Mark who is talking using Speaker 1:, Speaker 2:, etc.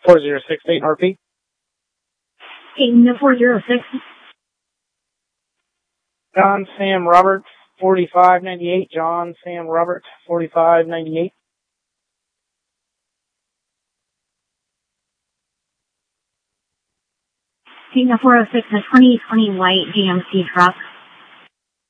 Speaker 1: 4068 RP.
Speaker 2: Taking the 406.
Speaker 1: John Sam Robert 4598. John Sam Robert 4598.
Speaker 2: Taking the 406, a 2020 white GMC truck.